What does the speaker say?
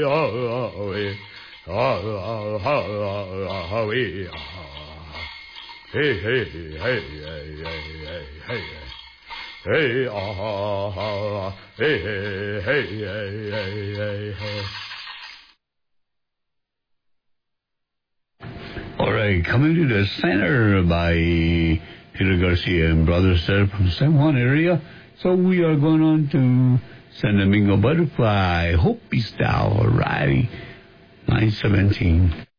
Hey, hey, hey, hey, hey, hey. Hey, hey, hey, hey, hey, hey. All right, coming to the center by Peter Garcia and brothers there from San Juan area. So we are going on to San Domingo Butterfly, Hopi style, all righty, 917.